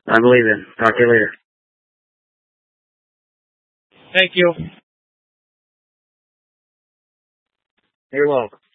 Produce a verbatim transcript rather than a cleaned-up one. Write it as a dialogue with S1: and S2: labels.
S1: I believe it. Talk to you later.
S2: Thank you.
S1: You're welcome.